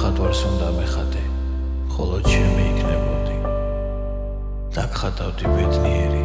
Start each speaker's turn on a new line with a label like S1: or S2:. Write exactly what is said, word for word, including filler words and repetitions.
S1: მხატვარს უნდა მეხატე, ხოლო ჩემი იქნებოდი. დაგხატავდი ბედნიერი